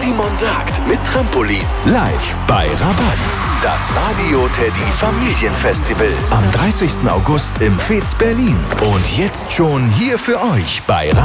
Simon sagt mit Trampolin. Live bei Rabatz. Das Radio Teddy Familienfestival. Am 30. August im Fez Berlin. Und jetzt schon hier für euch bei